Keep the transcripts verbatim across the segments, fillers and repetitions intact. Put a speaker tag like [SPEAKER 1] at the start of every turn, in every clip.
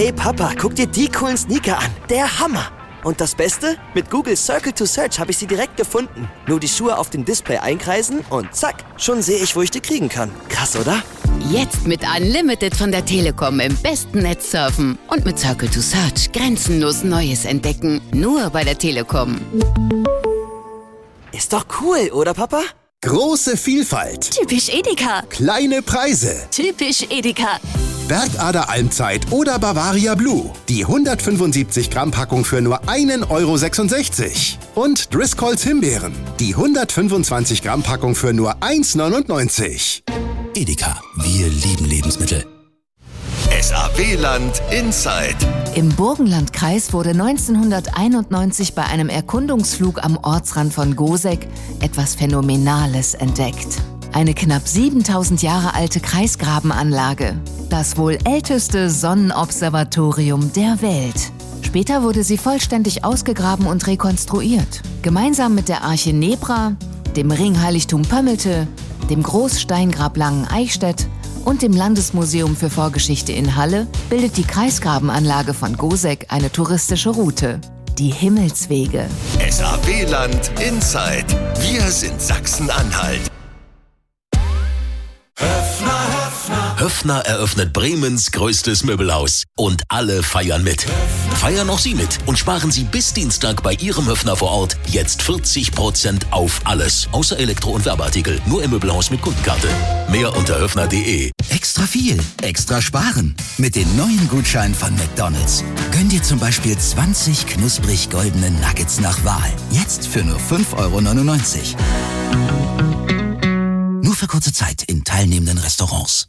[SPEAKER 1] Hey Papa, guck dir die coolen Sneaker an. Der Hammer! Und das Beste? Mit Google Circle to Search habe ich sie direkt gefunden. Nur die Schuhe auf dem Display einkreisen und zack, schon sehe ich, wo ich die kriegen kann. Krass, oder?
[SPEAKER 2] Jetzt mit Unlimited von der Telekom im besten Netz surfen und mit Circle to Search grenzenlos Neues entdecken. Nur bei der Telekom.
[SPEAKER 1] Ist doch cool, oder Papa?
[SPEAKER 3] Große Vielfalt.
[SPEAKER 4] Typisch Edeka.
[SPEAKER 3] Kleine Preise.
[SPEAKER 4] Typisch Edeka.
[SPEAKER 3] Bergader Almzeit oder Bavaria Blue. Die hundertfünfundsiebzig Gramm Packung für nur einen Euro sechsundsechzig. Und Driscolls Himbeeren. Die hundertfünfundzwanzig Gramm Packung für nur eins neunundneunzig.
[SPEAKER 5] Edeka, wir lieben Lebensmittel.
[SPEAKER 6] S A W-Land Inside.
[SPEAKER 7] Im Burgenlandkreis wurde neunzehnhunderteinundneunzig bei einem Erkundungsflug am Ortsrand von Goseck etwas Phänomenales entdeckt. Eine knapp siebentausend Jahre alte Kreisgrabenanlage. Das wohl älteste Sonnenobservatorium der Welt. Später wurde sie vollständig ausgegraben und rekonstruiert. Gemeinsam mit der Arche Nebra, dem Ringheiligtum Pömmelte, dem Großsteingrab Langen-Eichstätt und dem Landesmuseum für Vorgeschichte in Halle bildet die Kreisgrabenanlage von Goseck eine touristische Route. Die Himmelswege.
[SPEAKER 6] S A W-Land Inside. Wir sind Sachsen-Anhalt. Höffner eröffnet Bremens größtes Möbelhaus. Und alle feiern mit. Feiern auch Sie mit und sparen Sie bis Dienstag bei Ihrem Höffner vor Ort jetzt vierzig Prozent auf alles. Außer Elektro- und Werbeartikel. Nur im Möbelhaus mit Kundenkarte. Mehr unter höffner punkt de.
[SPEAKER 5] Extra viel, extra sparen. Mit den neuen Gutscheinen von McDonald's. Gönn dir zum Beispiel zwanzig knusprig goldene Nuggets nach Wahl. Jetzt für nur fünf Euro neunundneunzig. Nur für kurze Zeit in teilnehmenden Restaurants.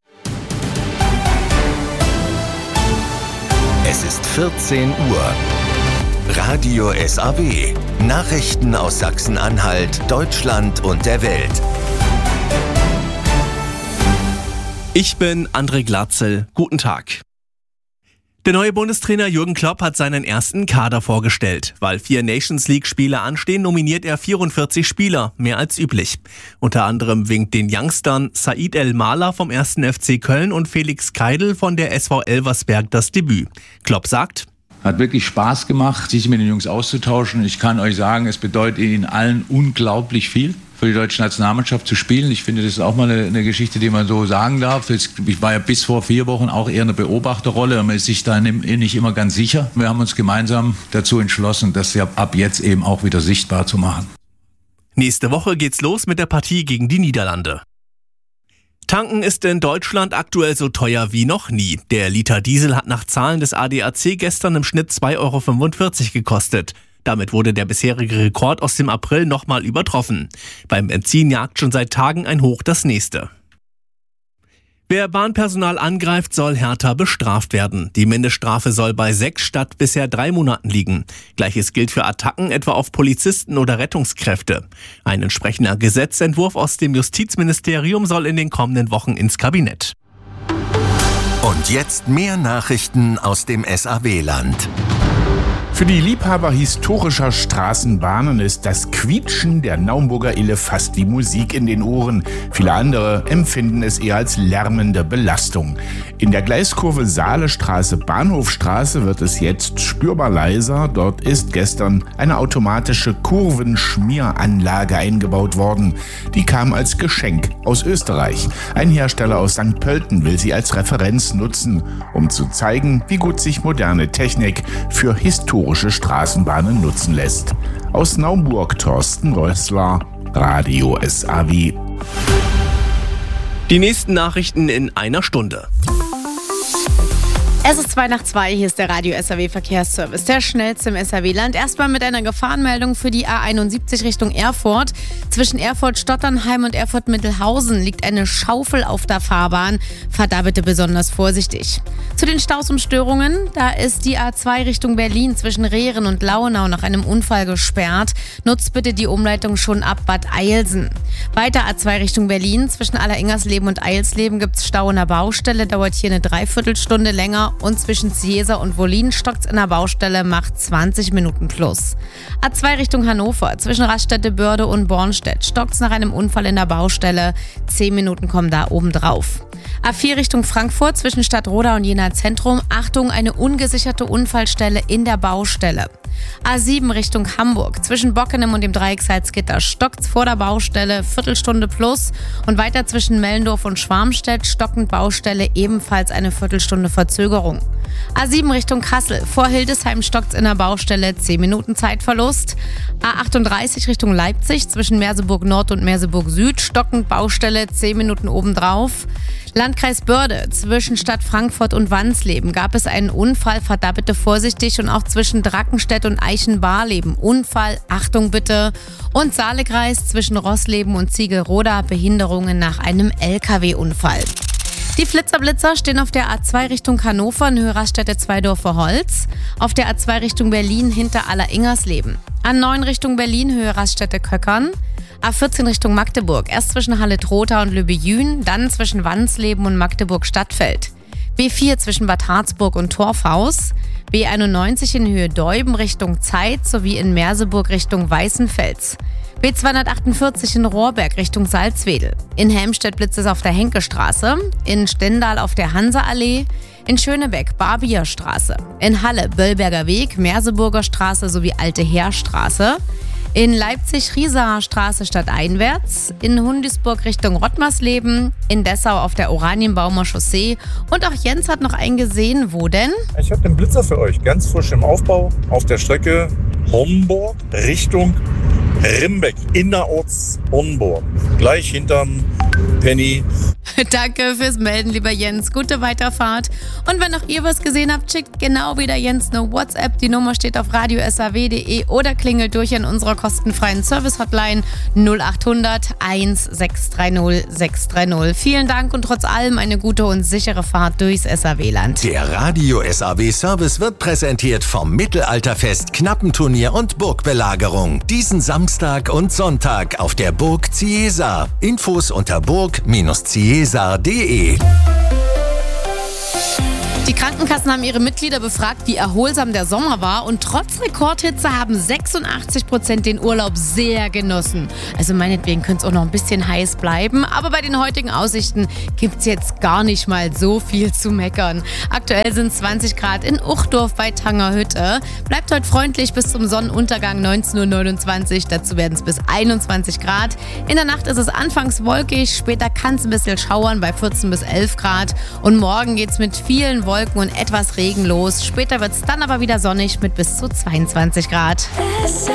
[SPEAKER 6] Es ist vierzehn Uhr. Radio S A W. Nachrichten aus Sachsen-Anhalt, Deutschland und der Welt.
[SPEAKER 8] Ich bin André Glatzel. Guten Tag. Der neue Bundestrainer Jürgen Klopp hat seinen ersten Kader vorgestellt. Weil vier Nations-League-Spiele anstehen, nominiert er vierundvierzig Spieler, mehr als üblich. Unter anderem winkt den Youngstern Said El-Mala vom ersten F C Köln und Felix Keidl von der S V Elversberg das Debüt. Klopp sagt:
[SPEAKER 9] Hat wirklich Spaß gemacht, sich mit den Jungs auszutauschen. Ich kann euch sagen, es bedeutet ihnen allen unglaublich viel, für die deutsche Nationalmannschaft zu spielen. Ich finde, das ist auch mal eine, eine Geschichte, die man so sagen darf. Ich war ja bis vor vier Wochen auch eher eine Beobachterrolle und man ist sich da nicht immer ganz sicher. Wir haben uns gemeinsam dazu entschlossen, das ja ab jetzt eben auch wieder sichtbar zu machen.
[SPEAKER 8] Nächste Woche geht's los mit der Partie gegen die Niederlande. Tanken ist in Deutschland aktuell so teuer wie noch nie. Der Liter Diesel hat nach Zahlen des A D A C gestern im Schnitt zwei Euro fünfundvierzig gekostet. Damit wurde der bisherige Rekord aus dem April nochmal übertroffen. Beim Benzin jagt schon seit Tagen ein Hoch das nächste. Wer Bahnpersonal angreift, soll härter bestraft werden. Die Mindeststrafe soll bei sechs statt bisher drei Monaten liegen. Gleiches gilt für Attacken etwa auf Polizisten oder Rettungskräfte. Ein entsprechender Gesetzentwurf aus dem Justizministerium soll in den kommenden Wochen ins Kabinett.
[SPEAKER 6] Und jetzt mehr Nachrichten aus dem S A W-Land.
[SPEAKER 10] Für die Liebhaber historischer Straßenbahnen ist das Quietschen der Naumburger Ille fast wie Musik in den Ohren. Viele andere empfinden es eher als lärmende Belastung. In der Gleiskurve Saalestraße-Bahnhofstraße wird es jetzt spürbar leiser. Dort ist gestern eine automatische Kurvenschmieranlage eingebaut worden. Die kam als Geschenk aus Österreich. Ein Hersteller aus Sankt Pölten will sie als Referenz nutzen, um zu zeigen, wie gut sich moderne Technik für historische Straßenbahnen nutzen lässt. Aus Naumburg Thorsten Rössler, Radio S A W.
[SPEAKER 8] Die nächsten Nachrichten in einer Stunde.
[SPEAKER 11] Es ist zwei nach zwei, hier ist der Radio S A W Verkehrsservice, der schnellste im S A W-Land. Erstmal mit einer Gefahrenmeldung für die A einundsiebzig Richtung Erfurt. Zwischen Erfurt-Stotternheim und Erfurt-Mittelhausen liegt eine Schaufel auf der Fahrbahn. Fahrt da bitte besonders vorsichtig. Zu den Staus und Störungen, da ist die A zwei Richtung Berlin zwischen Rehren und Launau nach einem Unfall gesperrt. Nutzt bitte die Umleitung schon ab Bad Eilsen. Weiter A zwei Richtung Berlin zwischen Allerengersleben und Eilsleben gibt es Stau in der Baustelle, dauert hier eine Dreiviertelstunde länger. Hannover. Und zwischen Ciesa und Wollin stockt's in der Baustelle, macht zwanzig Minuten plus. A zwei Richtung Hannover, zwischen Raststätte, Börde und Bornstedt stockt's nach einem Unfall in der Baustelle. zehn Minuten kommen da oben drauf. A vier Richtung Frankfurt, zwischen Stadtroda und Jena Zentrum. Achtung, eine ungesicherte Unfallstelle in der Baustelle. A sieben Richtung Hamburg, zwischen Bockenem und dem Dreieck Salzgitter stockt's vor der Baustelle, Viertelstunde plus. Und weiter zwischen Mellendorf und Schwarmstedt stockend Baustelle, ebenfalls eine Viertelstunde Verzögerung. A sieben Richtung Kassel, vor Hildesheim stockt's in der Baustelle, zehn Minuten Zeitverlust. A achtunddreißig Richtung Leipzig, zwischen Merseburg Nord und Merseburg Süd stockend Baustelle, zehn Minuten obendrauf. Landkreis Börde, zwischen Stadt Frankfurt und Wansleben gab es einen Unfall, fahrt da bitte vorsichtig, und auch zwischen Drackenstedt und Eichenbarleben. Unfall, Achtung bitte. Und Saalekreis, zwischen Rossleben und Ziegelroda, Behinderungen nach einem L K W-Unfall. Die Flitzerblitzer stehen auf der A zwei Richtung Hannover in Höhe Raststätte Zweidorfer Holz, auf der A zwei Richtung Berlin hinter Aller-Ingersleben, A neun Richtung Berlin Höhe Raststätte Köckern, A vierzehn Richtung Magdeburg, erst zwischen Halle-Trotha und Lübbe-Jühn, dann zwischen Wansleben und Magdeburg-Stadtfeld. B vier zwischen Bad Harzburg und Torfhaus, B einundneunzig in Höhe Deuben Richtung Zeitz sowie in Merseburg Richtung Weißenfels. B zweihundertachtundvierzig in Rohrberg Richtung Salzwedel. In Helmstedt blitzt es auf der Henkestraße, in Stendal auf der Hanseallee, in Schönebeck Barbier Straße, in Halle Böllberger Weg, Merseburger Straße sowie Alte Heerstraße, in Leipzig Riesaer Straße stadteinwärts, in Hundisburg Richtung Rottmarsleben, in Dessau auf der Oranienbaumer Chaussee, und auch Jens hat noch einen gesehen. Wo denn?
[SPEAKER 12] Ich habe den Blitzer für euch, ganz frisch im Aufbau, auf der Strecke Hornburg Richtung Rimbeck, innerorts Hornburg, gleich hinterm Penny.
[SPEAKER 11] Danke fürs Melden, lieber Jens. Gute Weiterfahrt. Und wenn auch ihr was gesehen habt, schickt genau wie der Jens eine WhatsApp. Die Nummer steht auf radio s a w punkt d e oder klingelt durch an unserer kostenfreien Service-Hotline null achthundert eins sechs drei null sechs drei null. Vielen Dank und trotz allem eine gute und sichere Fahrt durchs S A W-Land.
[SPEAKER 13] Der Radio S A W-Service wird präsentiert vom Mittelalterfest, Knappenturnier und Burgbelagerung. Diesen Samstag und Sonntag auf der Burg Ciesa. Infos unter burg Bindestrich ciesa punkt de.
[SPEAKER 11] Die Krankenkassen haben ihre Mitglieder befragt, wie erholsam der Sommer war, und trotz Rekordhitze haben sechsundachtzig Prozent den Urlaub sehr genossen. Also meinetwegen könnte es auch noch ein bisschen heiß bleiben, aber bei den heutigen Aussichten gibt es jetzt gar nicht mal so viel zu meckern. Aktuell sind zwanzig Grad in Uchtdorf bei Tangerhütte. Bleibt heute freundlich bis zum Sonnenuntergang neunzehn Uhr neunundzwanzig, dazu werden es bis einundzwanzig Grad. In der Nacht ist es anfangs wolkig, später kann es ein bisschen schauern bei vierzehn bis elf Grad, und morgen geht es mit vielen Wolken und etwas Regen los. Später wird es dann aber wieder sonnig mit bis zu zweiundzwanzig Grad.